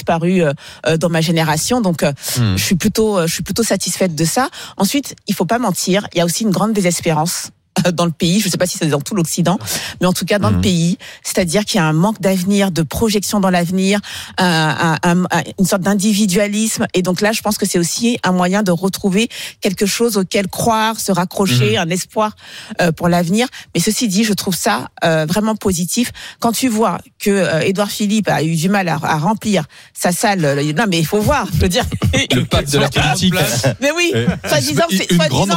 disparu dans ma génération. Donc, je suis plutôt satisfaite de ça. Ensuite, il faut pas mentir, il y a aussi une grande désespérance dans le pays, je ne sais pas si c'est dans tout l'Occident, mais en tout cas dans le pays, c'est-à-dire qu'il y a un manque d'avenir, de projection dans l'avenir, une sorte d'individualisme, et donc là je pense que c'est aussi un moyen de retrouver quelque chose auquel croire, se raccrocher, un espoir pour l'avenir. Mais ceci dit, je trouve ça vraiment positif. Quand tu vois que Édouard Philippe a eu du mal à remplir sa salle, non mais il faut voir, je veux dire, le pape de la politique. Mais oui, soi-disant c'était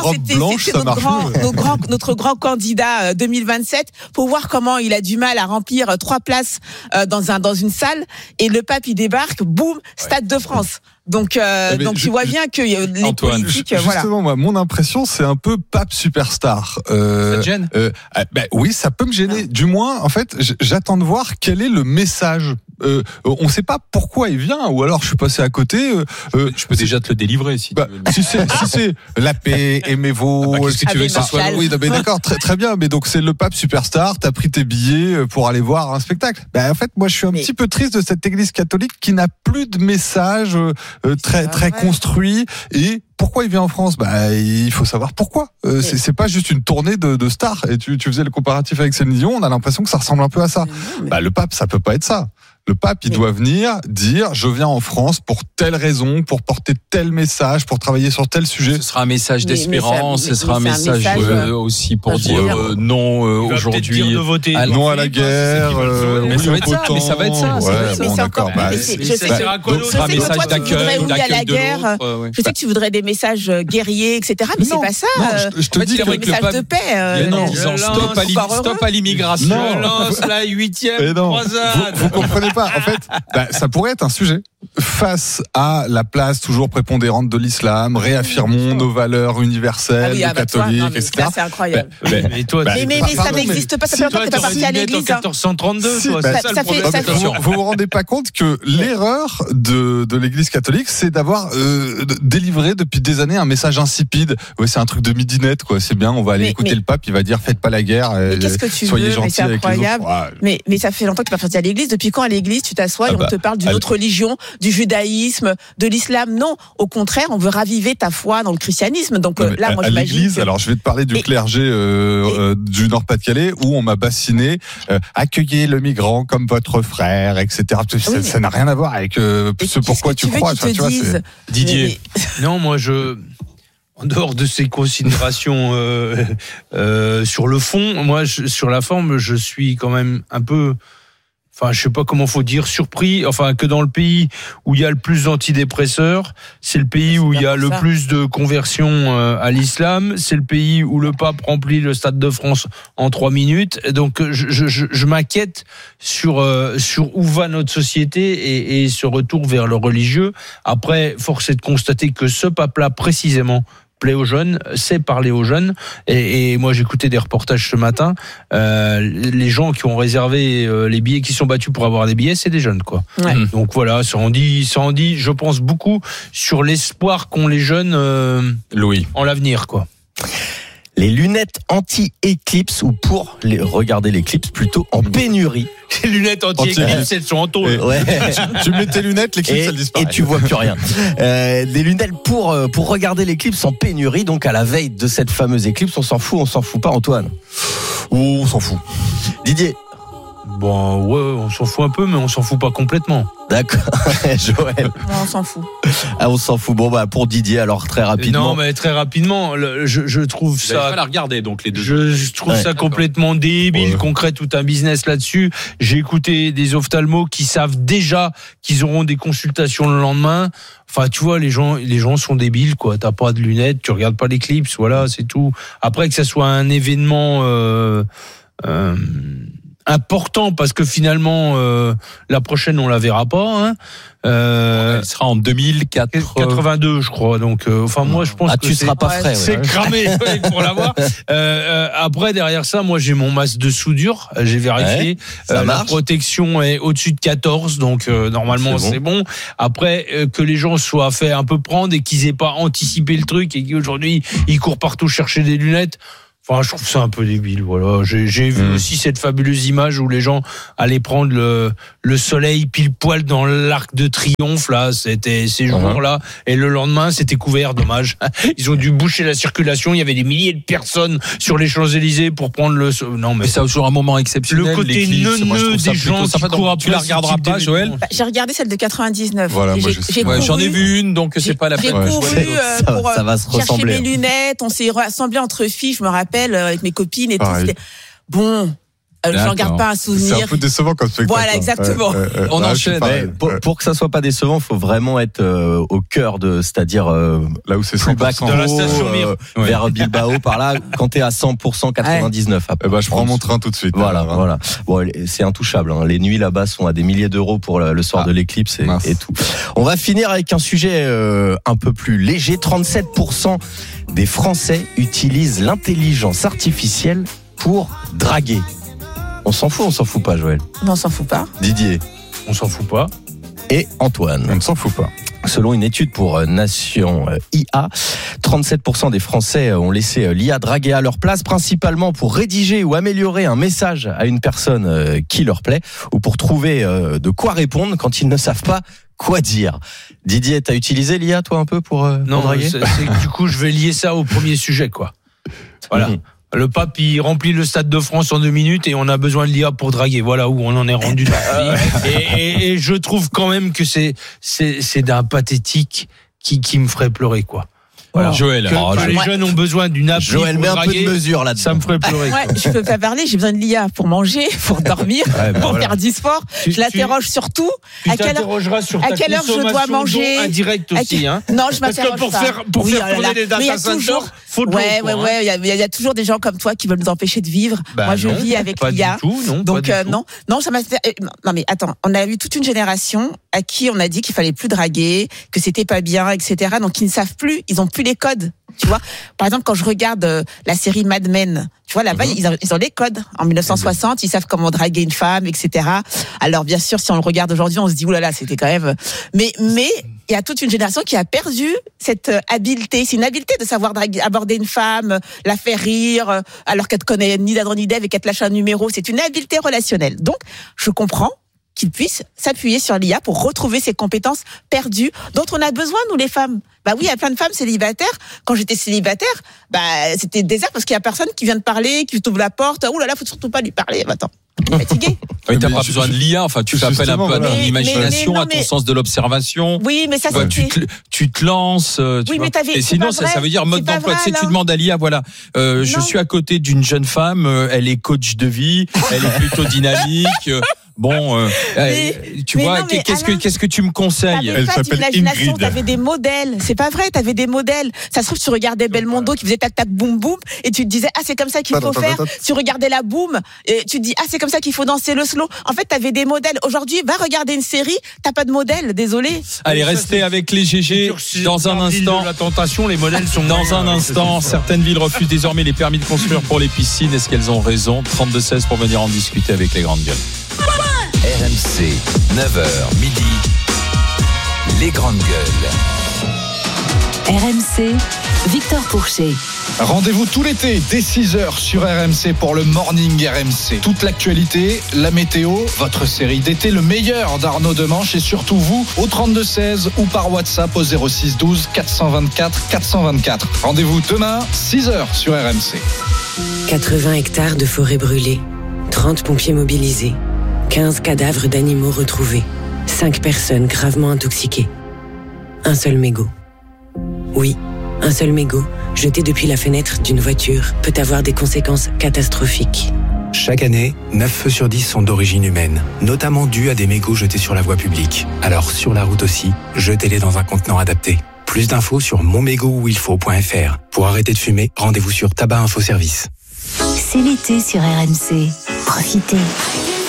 notre grand candidat 2027, pour voir comment il a du mal à remplir 3 places dans une salle, et le pape il débarque, boum, Stade de France. Donc tu vois bien que les Antoine, politiques, justement, moi, mon impression, c'est un peu pape superstar. Ça te gêne ? Oui, ça peut me gêner. Du moins, en fait, j'attends de voir quel est le message. On ne sait pas pourquoi il vient, ou alors je suis passé à côté. Je peux déjà te le délivrer si tu veux. Si c'est la paix, aimez-vous. Qu'est-ce que tu veux que ce soit ? Oui, non, mais d'accord, très bien. Mais donc c'est le pape superstar. T'as pris tes billets pour aller voir un spectacle. En fait, moi, je suis un petit peu triste de cette Église catholique qui n'a plus de message très construit. Et pourquoi il vient en France ? Il faut savoir pourquoi. C'est pas juste une tournée de stars. Et tu faisais le comparatif avec Céline Dion, on a l'impression que ça ressemble un peu à ça. Le pape, ça peut pas être ça. Le pape, il doit venir dire, je viens en France pour telle raison, pour porter tel message, pour travailler sur tel sujet. Ce sera un message d'espérance, ce sera un message aussi pour dire non aujourd'hui, non à la guerre, mais ça va être ça, mais ça va être ça. Bon, d'accord. Ce sera un message d'accueil de l'autre. Je sais que tu voudrais des messages guerriers, etc. Mais c'est pas ça. Je te dis un message de paix. En disant stop à l'immigration, lance la 8e croisade. Vous comprenez pas. En fait, ça pourrait être un sujet. Face à la place toujours prépondérante de l'islam, réaffirmons nos valeurs universelles, catholiques, etc. Là, c'est incroyable. Mais toi, mais ça n'existe pas. Ça fait longtemps que t'es pas parti à l'église. En 1432, toi. C'est ça le problème. Vous vous rendez pas compte que l'erreur de l'Église catholique, c'est d'avoir délivré depuis des années un message insipide. Ouais, c'est un truc de midinette, quoi. C'est bien, on va aller écouter le pape, il va dire faites pas la guerre. Mais qu'est-ce que tu soyez veux, gentils avec les autres. Mais ça fait longtemps que tu n'es pas parti à l'église. Depuis quand à l'église tu t'assois et on te parle d'une autre religion, du judaïsme, de l'islam? Non, au contraire, on veut raviver ta foi dans le christianisme. Donc là, moi, j'imagine. À l'église, alors je vais te parler du clergé du Nord-Pas-de-Calais où on m'a bassiné, accueillez le migrant comme votre frère, etc. Ça n'a rien à voir avec ce pourquoi tu crois. Tu vois, Didier. Non, moi en dehors de ces considérations sur le fond, moi sur la forme, je suis quand même un peu, je sais pas comment faut dire, surpris, que dans le pays où il y a le plus d'antidépresseurs, c'est le pays où il y a le plus de conversions à l'islam, c'est le pays où le pape remplit le Stade de France en 3 minutes. Donc je m'inquiète sur où va notre société et ce retour vers le religieux. Après, force est de constater que ce pape-là précisément plaît aux jeunes, sait parler aux jeunes, et moi j'écoutais des reportages ce matin, les gens qui ont réservé les billets, qui sont battus pour avoir des billets, c'est des jeunes, quoi. Ouais. Donc voilà, ça en dit, je pense, beaucoup sur l'espoir qu'ont les jeunes en l'avenir, quoi. Les lunettes anti-éclipse, ou pour regarder l'éclipse plutôt en pénurie. Les lunettes anti-éclipse, elles sont en tôle. Ouais. Tu mets tes lunettes, l'éclipse elle disparaît. Et tu vois plus rien. Des lunettes pour regarder l'éclipse en pénurie, donc à la veille de cette fameuse éclipse. On s'en fout pas, Antoine? On s'en fout. Didier? Bon, ouais, on s'en fout un peu, mais on s'en fout pas complètement. D'accord. Joël? Non, on s'en fout. On s'en fout. Bon, pour Didier, alors très rapidement. Non, mais très rapidement, je trouve ça. Vous n'allez pas la regarder, donc les deux. Je trouve ça complètement débile qu'on crée tout un business là-dessus. J'ai écouté des ophtalmos qui savent déjà qu'ils auront des consultations le lendemain. Tu vois, les gens sont débiles, quoi. T'as pas de lunettes, tu regardes pas l'éclipse, voilà, c'est tout. Après que ça soit un événement important, parce que finalement la prochaine on la verra pas, elle sera en 2082 je crois, donc moi je pense que tu seras pas frais, c'est cramé pour l'avoir. Après derrière ça, moi j'ai mon masque de soudure, j'ai vérifié, la protection est au-dessus de 14, donc normalement c'est bon. Après que les gens soient fait un peu prendre et qu'ils aient pas anticipé le truc et qu'aujourd'hui ils courent partout chercher des lunettes. Enfin, je trouve ça un peu débile. Voilà, j'ai vu aussi cette fabuleuse image où les gens allaient prendre le soleil pile poil dans l'arc de triomphe. Là, c'était ces jours-là, et le lendemain, c'était couvert. Dommage. Ils ont dû boucher la circulation. Il y avait des milliers de personnes sur les Champs-Élysées pour prendre le. Non, mais c'est toujours un moment exceptionnel. Le côté neuneux des gens qui courent après. Tu la regarderas pas, Joël? J'ai regardé celle de 99. Voilà, j'en ai vu une, donc c'est pas la peine. J'ai couru pour ça va se chercher ressembler. mes lunettes. On s'est rassemblés entre filles. Je me rappelle avec mes copines et tout. Bon. J'en garde pas un souvenir. C'est un peu décevant comme spectacle. Voilà, exactement. On enchaîne. Pour que ça soit pas décevant, faut vraiment être au cœur c'est-à-dire là où c'est plus bas dans la station Mir, vers Bilbao par là, quand t'es à 100%, 99. Je prends mon train tout de suite. Voilà. Bon, c'est intouchable. Hein. Les nuits là-bas sont à des milliers d'euros pour le soir de l'éclipse et tout. On va finir avec un sujet un peu plus léger. 37% des Français utilisent l'intelligence artificielle pour draguer. On s'en fout pas, Joël? Non, on s'en fout pas. Didier? On s'en fout pas. Et Antoine? On ne s'en fout pas. Selon une étude pour Nation IA, 37% des Français ont laissé l'IA draguer à leur place, principalement pour rédiger ou améliorer un message à une personne qui leur plaît, ou pour trouver de quoi répondre quand ils ne savent pas quoi dire. Didier, t'as utilisé l'IA, toi, un peu pour draguer? Du coup, je vais lier ça au premier sujet, quoi. Voilà. Le pape, il remplit le Stade de France en 2 minutes et on a besoin de l'IA pour draguer. Voilà où on en est rendu dans le pays. Et je trouve quand même que c'est d'un pathétique qui me ferait pleurer, quoi. Voilà. Joël, les jeunes ont besoin d'une appli. Joël, met un peu de mesure là-dedans. Ça me ferait pleurer. Ouais, je peux pas parler, j'ai besoin de l'IA pour manger, pour dormir, pour faire du sport. Je l'interroge sur tout. À quelle heure je dois manger? Indirect aussi, hein. Non, je m'interroge pas. Pour faire tourner les data centers, faut de l'eau. Ouais, il y a toujours des gens comme toi qui veulent nous empêcher de vivre. Moi, je vis avec l'IA. Donc non, ça m'a fait. Non, mais attends, on a eu toute une génération à qui on a dit qu'il fallait plus draguer, que c'était pas bien, etc. Donc ils ne savent plus, ils ont plus les codes. Tu vois, par exemple, quand je regarde la série Mad Men, tu vois, là-bas, ils ont les codes. En 1960, ils savent comment draguer une femme, etc. Alors, bien sûr, si on le regarde aujourd'hui, on se dit, oulala, c'était quand même. Mais il y a toute une génération qui a perdu cette habileté. C'est une habileté de savoir aborder une femme, la faire rire, alors qu'elle te connaît ni d'Adam ni d'Ève et qu'elle te lâche un numéro. C'est une habileté relationnelle. Donc, je comprends qu'ils puissent s'appuyer sur l'IA pour retrouver ces compétences perdues dont on a besoin, nous les femmes. Bah oui, il y a plein de femmes célibataires. Quand j'étais célibataire, c'était désert parce qu'il y a personne qui vient te parler, qui t'ouvre la porte. Ouh là là, faut surtout pas lui parler. Attends, fatigué. Oui, t'as pas besoin de l'IA. Enfin, tu t'appelles un peu à ton imagination, à ton sens de l'observation. Oui, mais ça, tu te lances. Oui, mais et sinon, ça veut dire mode d'emploi. Tu sais, tu demandes à l'IA, voilà, je suis à côté d'une jeune femme, elle est coach de vie, elle est plutôt dynamique. Bon, tu vois, qu'est-ce que tu me conseilles? Elle s'appelle Ingrid. T'avais des modèles. C'est pas vrai, t'avais des modèles. Ça se trouve, tu regardais Belmondo qui faisait tac tac boum boum et tu te disais, ah, c'est comme ça qu'il faut faire. Tu regardais la boum et tu te dis, ah, c'est comme ça qu'il faut danser le slow. En fait, t'avais des modèles. Aujourd'hui, va regarder une série, t'as pas de modèle, désolé. Allez, restez avec les GG dans un instant. La tentation, les modèles sont dans un instant. Certaines villes refusent désormais les permis de construire pour les piscines. Est-ce qu'elles ont raison? 32-16 pour venir en discuter avec les grandes gueules. RMC, 9h midi, les grandes gueules. RMC, Victor Pourchet. Rendez-vous tout l'été dès 6h sur RMC pour le Morning RMC. Toute l'actualité, la météo, votre série d'été, le meilleur d'Arnaud Demanche et surtout vous au 32-16 ou par WhatsApp au 06 12 424 424. Rendez-vous demain 6h sur RMC. 80 hectares de forêt brûlée, 30 pompiers mobilisés, 15 cadavres d'animaux retrouvés, 5 personnes gravement intoxiquées. Un seul mégot. Oui, un seul mégot, jeté depuis la fenêtre d'une voiture, peut avoir des conséquences catastrophiques. Chaque année, 9 feux sur 10 sont d'origine humaine, notamment dus à des mégots jetés sur la voie publique. Alors sur la route aussi, jetez-les dans un contenant adapté. Plus d'infos sur monmégotuilfaut.fr. Pour arrêter de fumer, rendez-vous sur Tabac Info Service. C'est l'été sur RMC. Profitez.